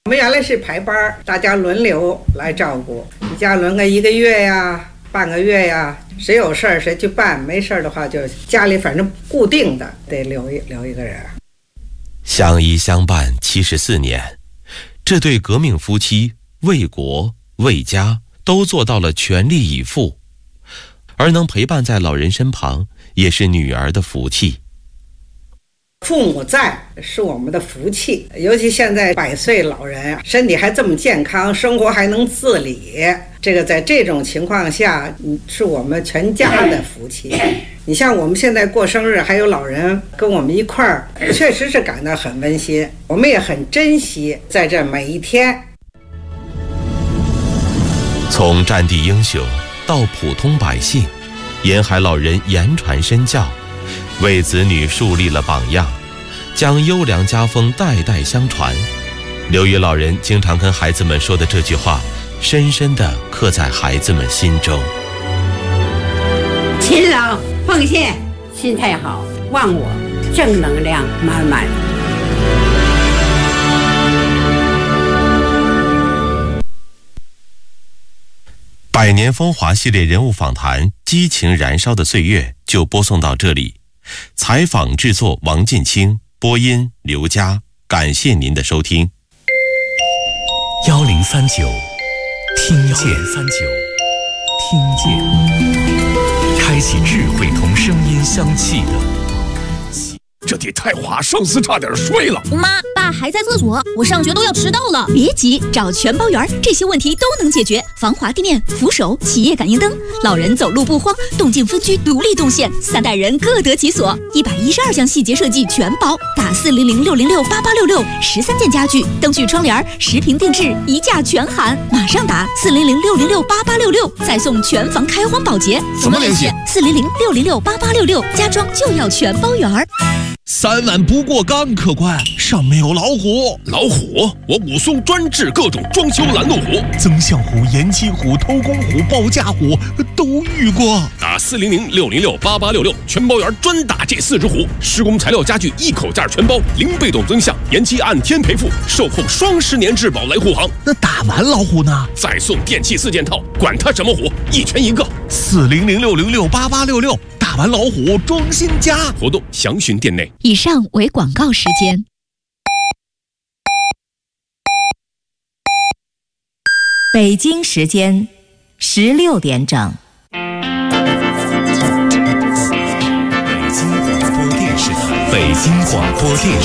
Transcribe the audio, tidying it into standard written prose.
我们原来是排班，大家轮流来照顾，一家轮个1个月呀、半个月呀，谁有事儿谁去办，没事儿的话就家里反正固定的得留一个人。 相依相伴74年，这对革命夫妻为国为家都做到了全力以赴，而能陪伴在老人身旁也是女儿的福气。 父母在是我们的福气，尤其现在100岁老人身体还这么健康，生活还能自理，这个在这种情况下是我们全家的福气。你像我们现在过生日还有老人跟我们一块儿，确实是感到很温馨，我们也很珍惜在这每一天。 从战地英雄到普通百姓，沿海老人言传身教，为子女树立了榜样，将优良家风代代相传。刘宇老人经常跟孩子们说的这句话，深深地刻在孩子们心中。 勤劳奉献，心态好，忘我，正能量满满。 百年风华系列人物访谈，激情燃烧的岁月就播送到这里。采访制作王进清，播音刘佳，感谢您的收听。 1039，听见听见，开启智慧同声音相契的。 这地太滑，上司差点摔了。 妈，爸还在厕所，我上学都要迟到了。别急，找全包园，这些问题都能解决。防滑地面、扶手、企业感应灯，老人走路不慌，动静分区独立动线，3代人各得其所。112项细节设计全包，打400-606-8866，13件家具、灯具、窗帘，10平定制，1价全含。马上打400-606-8866，再送全房开荒保洁。 怎么联系 ？400-606-8866，家装就要全包园。 3万不过岗，客官，上面有老虎。老虎？我武松专治各种装修拦路虎， 增项虎、延期虎、偷工虎、报价虎都遇过。 打400-606-8866，全包园专打这4只虎。施工材料家具1口价全包，0被动增项，延期按天赔付，售后双10年质保来护航。 那打完老虎呢？ 再送电器4件套，管他什么虎，一拳一个。 400-606-8866，打完老虎装新家。 活动详询店内。 以上为广告时间。 北京时间16点整。 北京广播电视台。